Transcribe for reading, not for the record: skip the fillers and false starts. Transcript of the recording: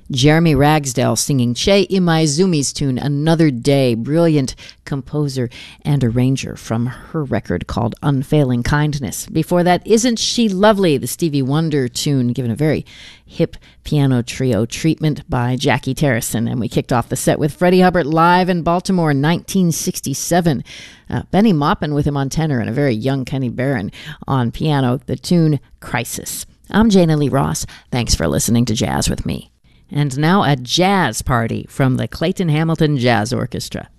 Jeremy Ragsdale singing Che Imaizumi's tune, Another Day. Brilliant composer and arranger from her record called Unfailing Kindness. Before that, Isn't She Lovely, the Stevie Wonder tune, given a very hip piano trio treatment by Jackie Terrison. And we kicked off the set with Freddie Hubbard live in Baltimore in 1967. Benny Maupin with him on tenor and a very young Kenny Barron on piano, the tune Crisis. I'm Jana Lee Ross. Thanks for listening to Jazz with me. And now a jazz party from the Clayton Hamilton Jazz Orchestra.